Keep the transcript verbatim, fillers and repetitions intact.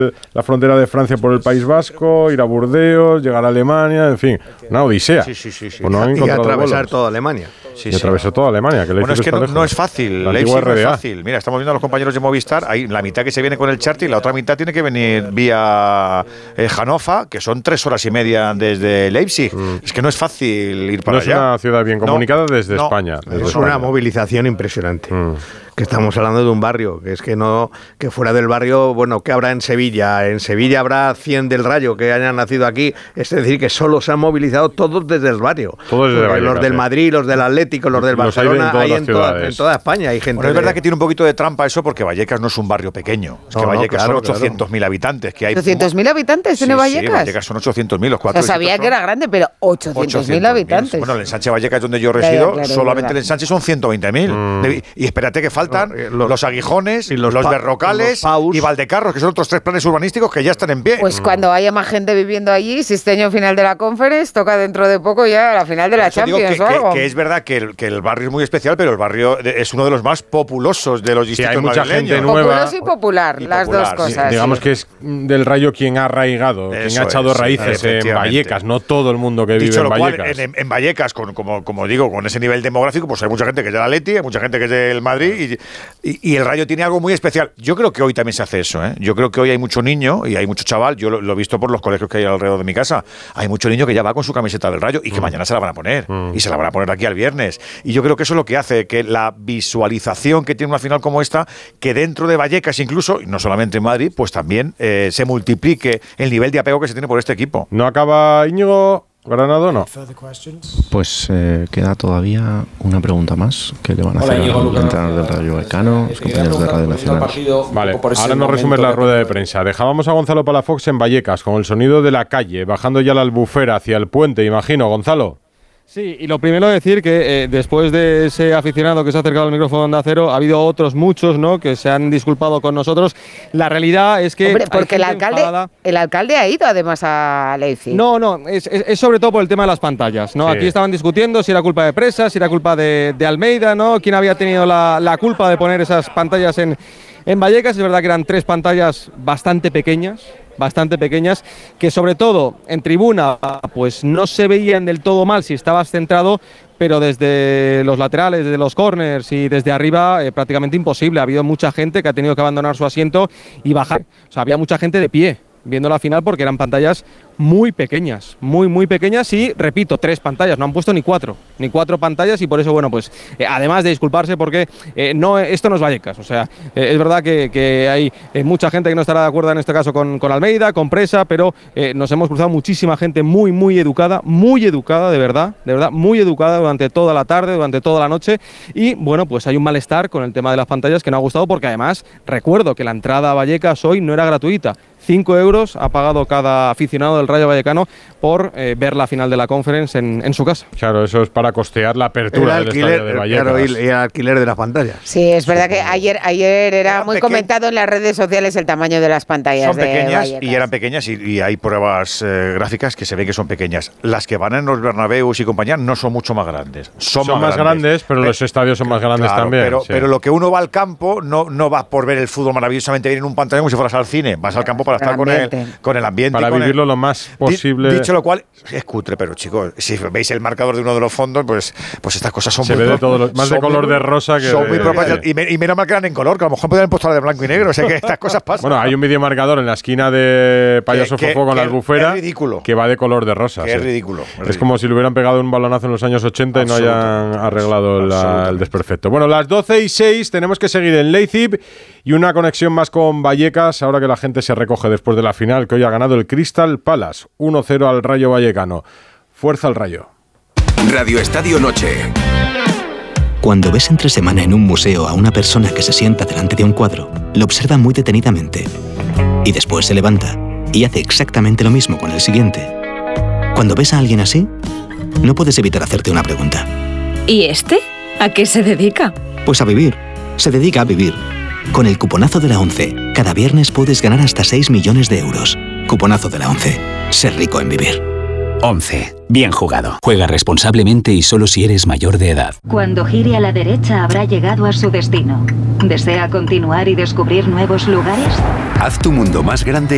la frontera de Francia por el País Vasco, ir a Burdeos, llegar a Alemania, en fin, una odisea. Sí, sí, sí, sí. Pues no han y atravesar vuelos. toda Alemania. Sí, y sí. atravesó toda Alemania. Que bueno, es que no, no es fácil. Leipzig no es fácil. Mira, estamos viendo a los compañeros de Movistar. Hay la mitad que se viene con el charter y la otra mitad tiene que venir vía eh, Hannover, que son tres horas y media desde Leipzig. Mm. Es que no es fácil ir para no allá. No es una ciudad bien comunicada no, desde no. España. Desde es España. Una movilización impresionante. Mm. Que estamos hablando de un barrio, que es que no, que fuera del barrio, bueno, ¿qué habrá en Sevilla? En Sevilla habrá cien del Rayo que hayan nacido aquí, es decir, que solo se han movilizado todos desde el barrio. Todos desde Vallecas, los del Madrid, los del Atlético, los del los Barcelona, hay, hay en, toda, en toda España hay gente. Bueno, es de... verdad que tiene un poquito de trampa eso porque Vallecas no es un barrio pequeño. Es que no, Vallecas no, claro, son ochocientos mil claro. habitantes. Que hay ¿ochocientos mil habitantes tiene sí, Vallecas? Sí, Vallecas son ochocientos mil. Los cuatro o sea, sabía que era grande, pero ochocientos mil habitantes. Bueno, el ensanche Vallecas, donde yo resido, claro, solamente el ensanche son ciento veinte mil. Mm. Y espérate que faltan no, los, los Aguijones, y los, los Berrocales los y Valdecarros, que son otros tres planes urbanísticos que ya están en pie. Pues mm. cuando haya más gente viviendo allí, si este año final de la Conference, toca dentro de poco ya la final de la Champions que, o algo. Que, que es verdad que el, que el barrio es muy especial, pero el barrio es uno de los más populosos de los distritos sí, hay mucha madrileños. gente nueva. Populoso y popular, y las popular, dos cosas. Sí, digamos sí. que es del Rayo quien ha arraigado, Eso quien ha echado es, raíces en Vallecas, no todo el mundo que Dicho vive en lo Vallecas. Cual, en, en Vallecas, con, como, como digo, con ese nivel demográfico, pues hay mucha gente que es del Atleti, hay mucha gente que es del Madrid y, y, y el Rayo tiene algo muy especial. Yo creo que hoy también se hace eso, ¿eh? Yo creo que hoy hay mucho niño y hay mucho chaval, yo lo, lo he visto por los colegios que hay alrededor de mi casa, hay mucho niño que ya va con su camiseta del Rayo y que mm. mañana se la van a poner mm. y se la van a poner aquí al viernes. Y yo creo que eso es lo que hace que la visualización que tiene una final como esta, que dentro de Vallecas incluso, y no solamente en Madrid, pues también eh, se multiplique el nivel de apego que se tiene por este equipo. ¿No acaba Íñigo Granado, no? Pues eh, queda todavía una pregunta más que le van a hacer al entrenador del Rayo Vallecano, los compañeros de Radio Nacional. Vale, ahora nos resumes la rueda de prensa. Dejábamos a Gonzalo Palafox en Vallecas con el sonido de la calle, bajando ya la Albufera hacia el puente, imagino, Gonzalo. Sí, y lo primero decir que eh, después de ese aficionado que se ha acercado al micrófono de Onda Cero, ha habido otros muchos, ¿no?, que se han disculpado con nosotros. La realidad es que... Hombre, porque el alcalde, el alcalde ha ido además a Leipzig. No, no, es, es, es sobre todo por el tema de las pantallas, ¿no? Sí. Aquí estaban discutiendo si era culpa de Presa, si era culpa de, de Almeida, ¿no? ¿Quién había tenido la, la culpa de poner esas pantallas en, en Vallecas? Es verdad que eran tres pantallas bastante pequeñas, bastante pequeñas, que sobre todo en tribuna pues no se veían del todo mal si estabas centrado, pero desde los laterales, desde los corners y desde arriba eh, prácticamente imposible. Ha habido mucha gente que ha tenido que abandonar su asiento y bajar. O sea, había mucha gente de pie viendo la final porque eran pantallas muy pequeñas, muy muy pequeñas y, repito, tres pantallas, no han puesto ni cuatro, ni cuatro pantallas y por eso, bueno, pues eh, además de disculparse porque eh, no, esto no es Vallecas, o sea, eh, es verdad que, que hay eh, mucha gente que no estará de acuerdo en este caso con, con Almeida, con Presa, pero eh, nos hemos cruzado muchísima gente muy muy educada, muy educada, de verdad, de verdad, muy educada durante toda la tarde, durante toda la noche y, bueno, pues hay un malestar con el tema de las pantallas que no ha gustado porque además, recuerdo que la entrada a Vallecas hoy no era gratuita. Cinco euros ha pagado cada aficionado del Rayo Vallecano por eh, ver la final de la Conference en, en su casa. Claro, eso es para costear la apertura el alquiler, del estadio de Vallecas. Claro, y, y el alquiler de las pantallas. Sí, es verdad que ayer ayer era eran muy peque- comentado en las redes sociales el tamaño de las pantallas. Son de pequeñas Vallecas. y eran pequeñas y, y hay pruebas eh, gráficas que se ve que son pequeñas. Las que van en los Bernabéus y compañía no son mucho más grandes. Son, Son más, más grandes, pero, pero los estadios son más grandes claro, también. Pero, sí. pero lo que uno va al campo no, no va por ver el fútbol maravillosamente bien en un pantalla como si fueras al cine. Vas al campo para estar con el, con el ambiente. Para y con vivirlo el, lo más posible. Dicho lo cual, es cutre, pero chicos, si veis el marcador de uno de los fondos, pues, pues estas cosas son se muy ve de todos los, más de color muy, de rosa que son de, muy propias. sí. Y, me, y menos mal que eran en color, que a lo mejor podrían puesto la de blanco y negro. O sea que estas cosas pasan. Bueno, hay un videomarcador en la esquina de Payaso que, Fofó con que, la albufera. Es ridículo. Que va de color de rosa. Que sí. es ridículo. Es, es ridículo. como si le hubieran pegado un balonazo en los años ochenta y no hayan arreglado la, el desperfecto. Bueno, las doce y seis tenemos que seguir en Leipzig y una conexión más con Vallecas, ahora que la gente se recoge después de la final, que hoy ha ganado el Crystal Palace. uno cero al Rayo Vallecano. Fuerza al Rayo. Radio Estadio Noche. Cuando ves entre semana en un museo a una persona que se sienta delante de un cuadro, lo observa muy detenidamente y después se levanta y hace exactamente lo mismo con el siguiente. Cuando ves a alguien así, no puedes evitar hacerte una pregunta. ¿Y este? ¿A qué se dedica? Pues a vivir. Se dedica a vivir. Con el cuponazo de la ONCE, cada viernes puedes ganar hasta seis millones de euros. Cuponazo de la ONCE. Ser rico en vivir. once. Bien jugado. Juega responsablemente y solo si eres mayor de edad. Cuando gire a la derecha habrá llegado a su destino. ¿Desea continuar y descubrir nuevos lugares? Haz tu mundo más grande